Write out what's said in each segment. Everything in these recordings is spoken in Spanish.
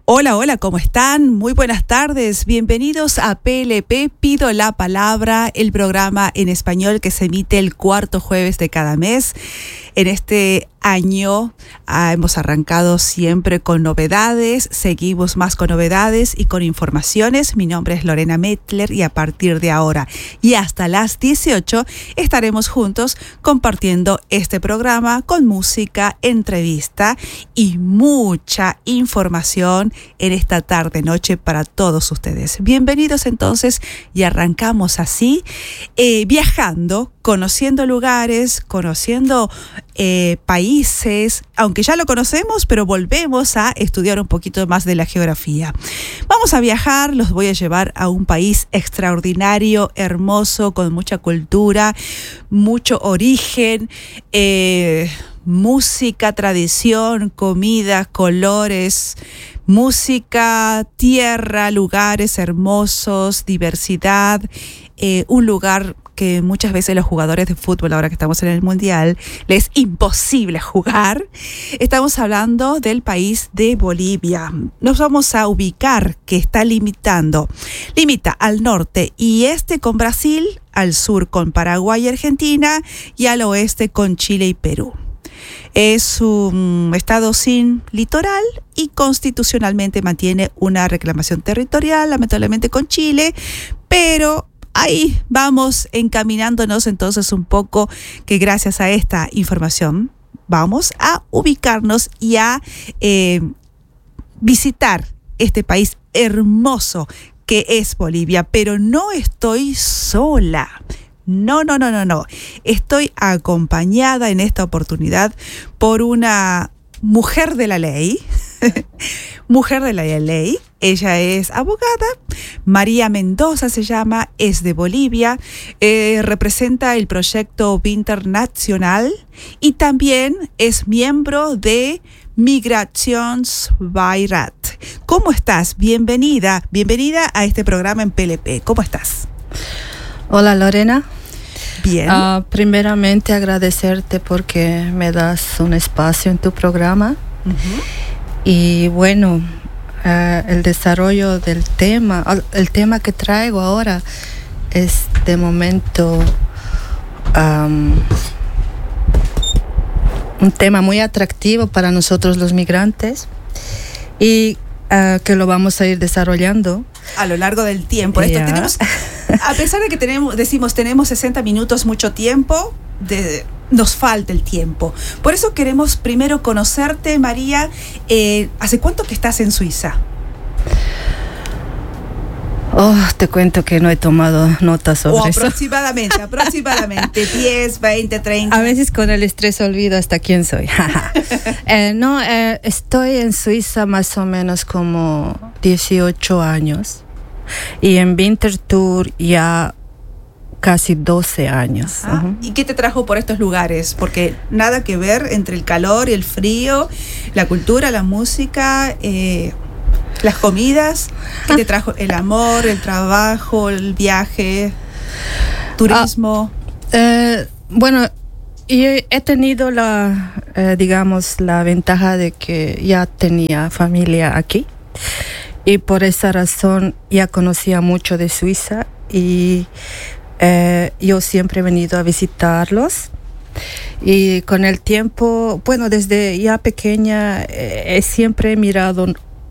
Hola, hola, ¿cómo están? Muy buenas tardes. Bienvenidos a PLP Pido la Palabra, el programa en español que se emite el cuarto jueves de cada mes. En este año hemos arrancado siempre con novedades, seguimos más con novedades y con informaciones. Mi nombre es Lorena Mettler y a partir de ahora y hasta las 18 estaremos juntos compartiendo este programa con música, entrevista y mucha información en esta tarde-noche para todos ustedes. Bienvenidos entonces y arrancamos así, viajando, conociendo lugares, conociendo países, aunque ya lo conocemos, pero volvemos a estudiar un poquito más de la geografía. Vamos a viajar, los voy a llevar a un país extraordinario, hermoso, con mucha cultura, mucho origen, música, tradición, comida, colores, música, tierra, lugares hermosos, diversidad, un lugar que muchas veces los jugadores de fútbol, ahora que estamos en el Mundial, les es imposible jugar. Estamos hablando del país de Bolivia. Nos vamos a ubicar que limita al norte y este con Brasil, al sur con Paraguay y Argentina y al oeste con Chile y Perú. Es un estado sin litoral y constitucionalmente mantiene una reclamación territorial, lamentablemente con Chile, pero ahí vamos encaminándonos entonces un poco que gracias a esta información vamos a ubicarnos y a visitar este país hermoso que es Bolivia, pero no estoy sola. No. Estoy acompañada en esta oportunidad por una mujer de la ley. Mujer de la ley. Ella es abogada. María Mendoza se llama, es de Bolivia. Representa el proyecto Internacional y también es miembro de Migracions Bairat. ¿Cómo estás? Bienvenida a este programa en PLP. ¿Cómo estás? Hola Lorena. Bien. Primeramente agradecerte porque me das un espacio en tu programa. Uh-huh. Y bueno, el desarrollo del tema, el tema que traigo ahora es de momento un tema muy atractivo para nosotros los migrantes y que lo vamos a ir desarrollando a lo largo del tiempo. Esto tenemos, a pesar de que tenemos 60 minutos, mucho tiempo, nos falta el tiempo. Por eso queremos primero conocerte, María. ¿Hace cuánto que estás en Suiza? Te cuento que no he tomado notas sobre eso. Aproximadamente 10, 20, 30. A veces con el estrés olvido hasta quién soy. Estoy en Suiza más o menos como 18 años y en Winterthur ya casi 12 años. Uh-huh. ¿Y qué te trajo por estos lugares? Porque nada que ver entre el calor y el frío, la cultura, la música, las comidas. ¿Qué te trajo? El amor, el trabajo, el viaje, turismo. Bueno, yo he tenido la ventaja de que ya tenía familia aquí y por esa razón ya conocía mucho de Suiza y yo siempre he venido a visitarlos y con el tiempo, bueno, desde ya pequeña siempre he mirado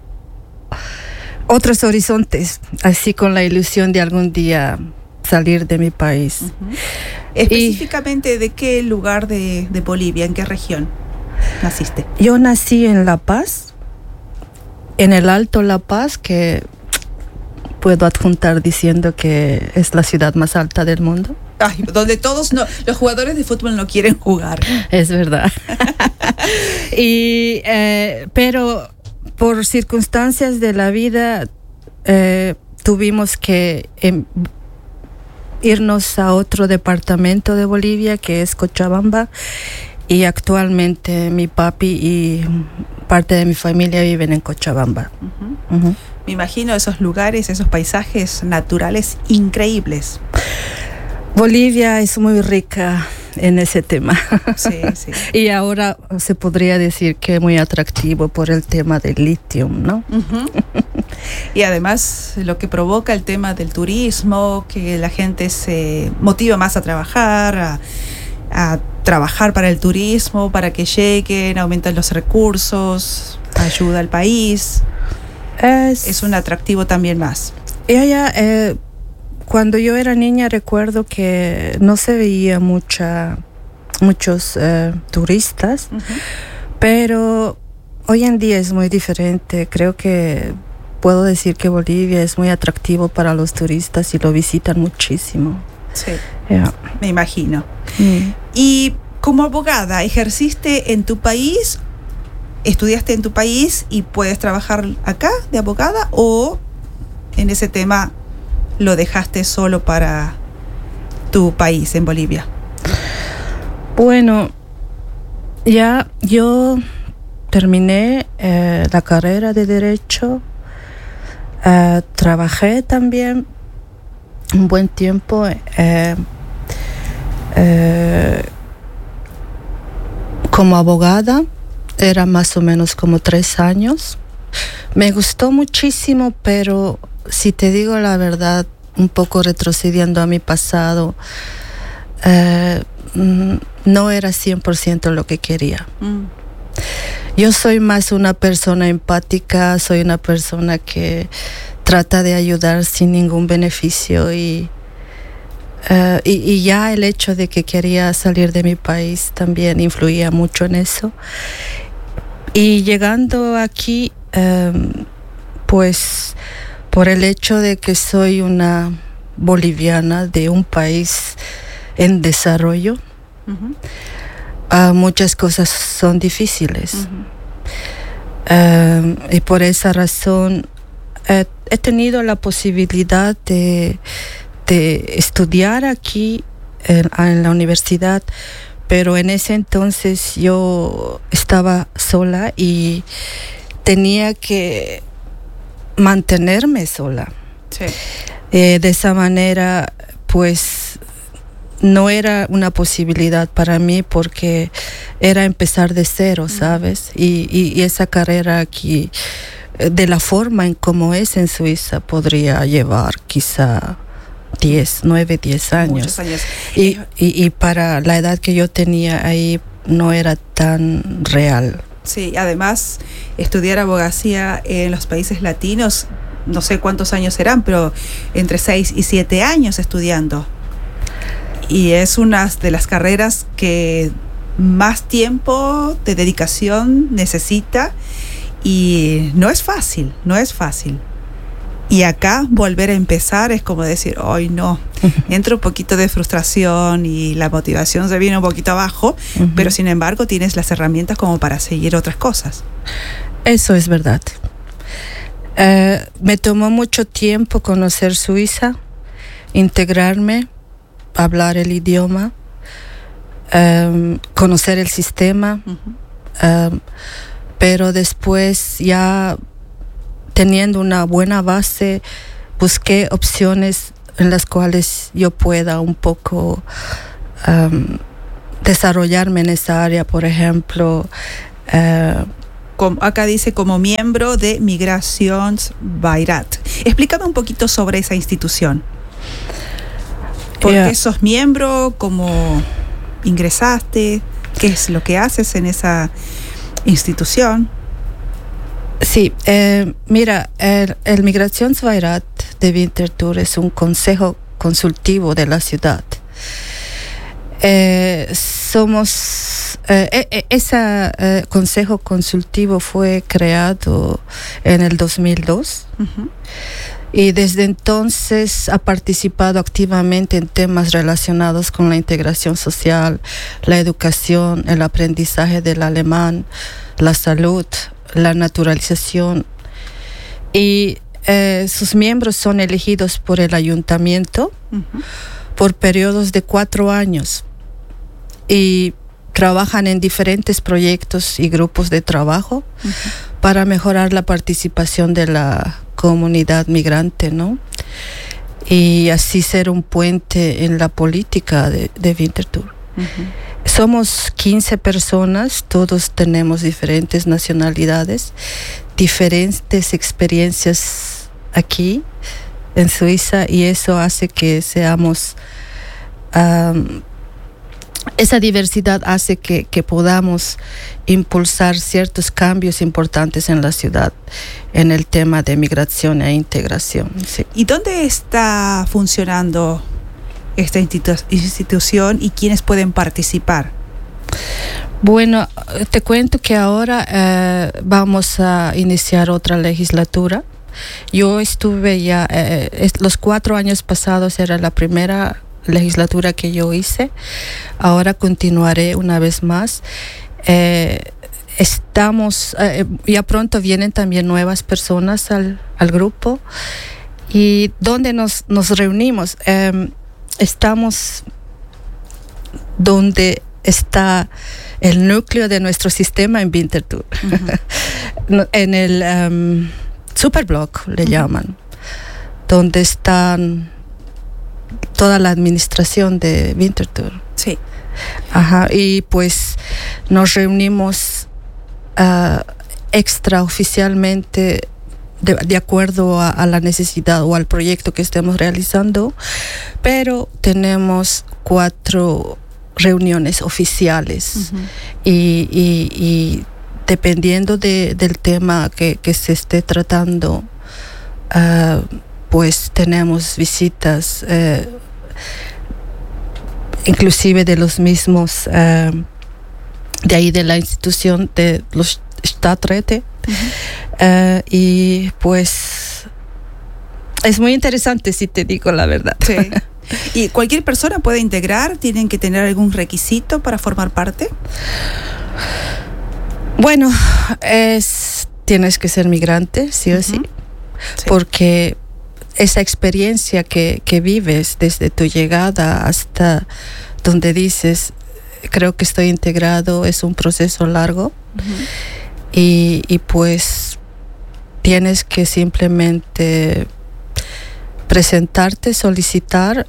otros horizontes, así con la ilusión de algún día salir de mi país. Uh-huh. Específicamente, ¿de qué lugar de Bolivia, en qué región naciste? Yo nací en La Paz, en el Alto La Paz, que puedo adjuntar diciendo que es la ciudad más alta del mundo. Ay, donde todos los jugadores de fútbol no quieren jugar. Es verdad. Pero por circunstancias de la vida tuvimos que irnos a otro departamento de Bolivia que es Cochabamba y actualmente mi papi y parte de mi familia viven en Cochabamba. Uh-huh. Uh-huh. Me imagino esos lugares, esos paisajes naturales increíbles. Bolivia es muy rica en ese tema. Sí, sí. Y ahora se podría decir que es muy atractivo por el tema del litio, ¿no? Uh-huh. Y además lo que provoca el tema del turismo, que la gente se motiva más a trabajar, a trabajar para el turismo, para que lleguen, aumentan los recursos, ayuda al país. Es un atractivo también más. Cuando yo era niña recuerdo que no se veía muchos turistas, uh-huh. Pero hoy en día es muy diferente. Creo que puedo decir que Bolivia es muy atractivo para los turistas y lo visitan muchísimo. Sí, me imagino. Y como abogada, ¿ejerciste en tu país? ¿Estudiaste en tu país y puedes trabajar acá de abogada? ¿O en ese tema lo dejaste solo para tu país, en Bolivia? Bueno, ya yo terminé la carrera de Derecho. Trabajé también un buen tiempo como abogada. Era más o menos como 3 años. Me gustó muchísimo, pero si te digo la verdad, un poco retrocediendo a mi pasado, no era 100% lo que quería. Yo soy más una persona empática, soy una persona que trata de ayudar sin ningún beneficio y ya el hecho de que quería salir de mi país también influía mucho en eso. Y llegando aquí, pues por el hecho de que soy una boliviana de un país en desarrollo, uh-huh. Muchas cosas son difíciles. Uh-huh. Y por esa razón he tenido la posibilidad de estudiar aquí en la universidad, pero en ese entonces yo estaba sola y tenía que mantenerme sola. Sí. De esa manera, pues, no era una posibilidad para mí porque era empezar de cero, ¿sabes? Y esa carrera aquí, de la forma en como es en Suiza, podría llevar quizá 9, 10 años. Muchos años. Y para la edad que yo tenía ahí no era tan real. Sí, además estudiar abogacía en los países latinos, no sé cuántos años serán, pero entre 6 y 7 años estudiando. Y es una de las carreras que más tiempo de dedicación necesita y no es fácil. Y acá volver a empezar es como decir, hoy no, entra un poquito de frustración y la motivación se viene un poquito abajo, uh-huh. Pero sin embargo tienes las herramientas como para seguir otras cosas. Eso es verdad. Me tomó mucho tiempo conocer Suiza, integrarme, hablar el idioma, conocer el sistema, uh-huh. Pero después ya teniendo una buena base, busqué opciones en las cuales yo pueda un poco desarrollarme en esa área, por ejemplo. Acá dice como miembro de Migrationsbeirat. Explícame un poquito sobre esa institución. ¿Por qué sos miembro? ¿Cómo ingresaste? ¿Qué es lo que haces en esa institución? Sí, mira, el Migrationsbeirat de Winterthur es un consejo consultivo de la ciudad. Ese consejo consultivo fue creado en el 2002. Uh-huh. Y desde entonces ha participado activamente en temas relacionados con la integración social, la educación, el aprendizaje del alemán, la salud, la naturalización. Y sus miembros son elegidos por el ayuntamiento uh-huh. por periodos de 4 años y trabajan en diferentes proyectos y grupos de trabajo uh-huh. para mejorar la participación de la comunidad migrante, ¿no? Y así ser un puente en la política de Winterthur. Somos 15 personas, todos tenemos diferentes nacionalidades, diferentes experiencias aquí en Suiza, y eso hace que seamos... esa diversidad hace que podamos impulsar ciertos cambios importantes en la ciudad en el tema de migración e integración. Sí. ¿Y dónde está funcionando esta institución y quiénes pueden participar? Bueno, te cuento que ahora vamos a iniciar otra legislatura. Yo estuve ya, los 4 años pasados era la primera legislatura que yo hice. Ahora continuaré una vez más. Estamos, ya pronto vienen también nuevas personas al grupo. ¿Y dónde nos reunimos? Estamos donde está el núcleo de nuestro sistema en Winterthur. En el Superblock le llaman, donde están toda la administración de Winterthur. Sí. Ajá, y pues nos reunimos extraoficialmente de acuerdo a la necesidad o al proyecto que estemos realizando, pero tenemos 4 reuniones oficiales y dependiendo del tema que se esté tratando, pues tenemos visitas inclusive de los mismos de ahí de la institución de los Stadträte. Y pues es muy interesante, si te digo la verdad. Sí. ¿Y cualquier persona puede integrar? ¿Tienen que tener algún requisito para formar parte? Bueno, tienes que ser migrante, sí o sí, porque esa experiencia que vives desde tu llegada hasta donde dices, creo que estoy integrado, es un proceso largo. Y pues tienes que simplemente presentarte, solicitar.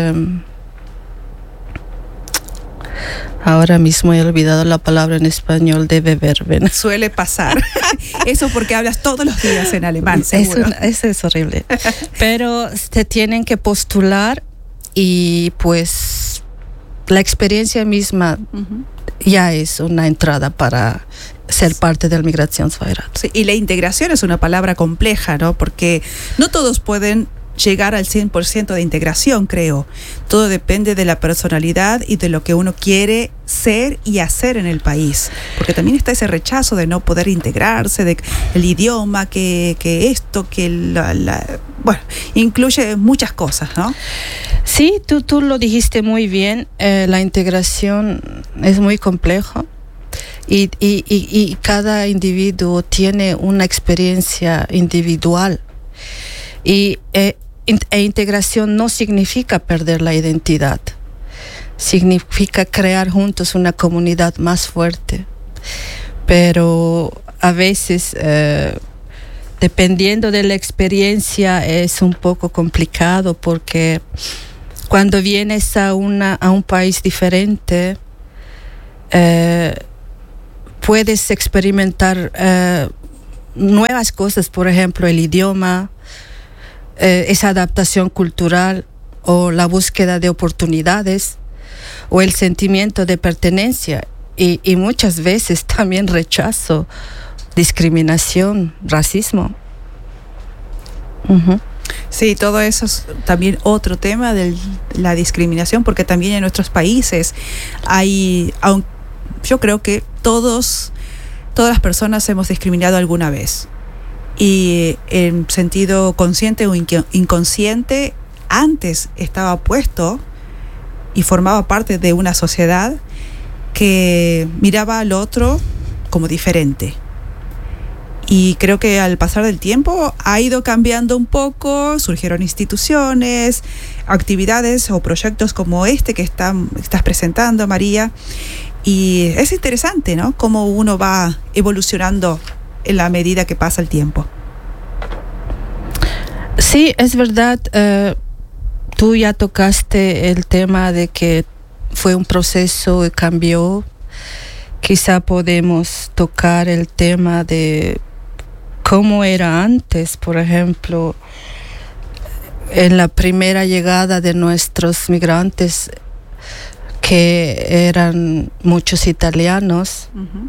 Ahora mismo he olvidado la palabra en español de beberben. Suele pasar. Eso porque hablas todos los días en alemán, seguro. Eso es horrible. Pero te tienen que postular y pues la experiencia misma ya es una entrada para ser parte del Migrationsbeirat. Sí, y la integración es una palabra compleja, ¿no? Porque no todos pueden llegar al 100% de integración, creo. Todo depende de la personalidad y de lo que uno quiere ser y hacer en el país. Porque también está ese rechazo de no poder integrarse, de el idioma, que esto, que bueno, incluye muchas cosas, ¿no? Sí, tú lo dijiste muy bien. La integración es muy complejo y cada individuo tiene una experiencia individual. Y integración no significa perder la identidad, significa crear juntos una comunidad más fuerte. Pero a veces, dependiendo de la experiencia, es un poco complicado porque cuando vienes a un país diferente, puedes experimentar nuevas cosas, por ejemplo, el idioma, esa adaptación cultural o la búsqueda de oportunidades o el sentimiento de pertenencia y muchas veces también rechazo, discriminación, racismo. Sí, todo eso es también otro tema de la discriminación, porque también en nuestros países yo creo que todas las personas hemos discriminado alguna vez. Y en sentido consciente o inconsciente, antes estaba puesto y formaba parte de una sociedad que miraba al otro como diferente. Y creo que al pasar del tiempo ha ido cambiando un poco, surgieron instituciones, actividades o proyectos como este que estás presentando, María. Y es interesante, ¿no? Cómo uno va evolucionando en la medida que pasa el tiempo. Sí, es verdad. Tú ya tocaste el tema de que fue un proceso y cambió. Quizá podemos tocar el tema de cómo era antes, por ejemplo, en la primera llegada de nuestros migrantes, que eran muchos italianos. Ujú.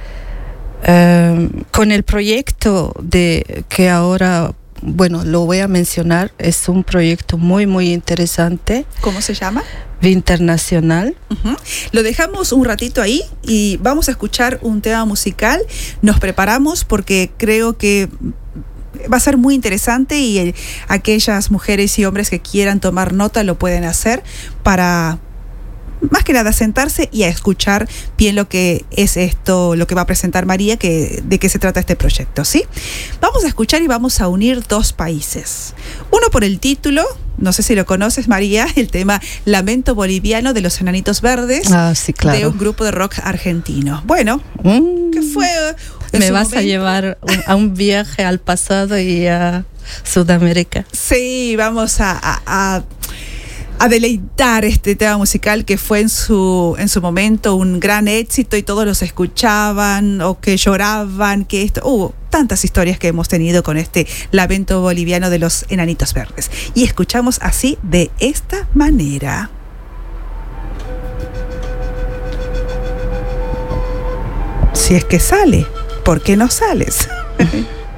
Con el proyecto de que ahora, bueno, lo voy a mencionar, es un proyecto muy, muy interesante. ¿Cómo se llama? Internacional. Uh-huh. Lo dejamos un ratito ahí y vamos a escuchar un tema musical. Nos preparamos porque creo que va a ser muy interesante y aquellas mujeres y hombres que quieran tomar nota lo pueden hacer para, más que nada, sentarse y a escuchar bien lo que es esto, lo que va a presentar María, de qué se trata este proyecto, ¿sí? Vamos a escuchar y vamos a unir dos países. Uno por el título, no sé si lo conoces, María, el tema Lamento Boliviano de los Enanitos Verdes. Ah, sí, claro. De un grupo de rock argentino. Bueno, ¿qué fue? Me vas a llevar a un viaje al pasado y a Sudamérica. Sí, vamos a deleitar este tema musical que fue en su momento un gran éxito y todos los escuchaban o que lloraban, que esto, tantas historias que hemos tenido con este Lamento Boliviano de los Enanitos Verdes. Y escuchamos así, de esta manera. Si es que sale, ¿por qué no sales?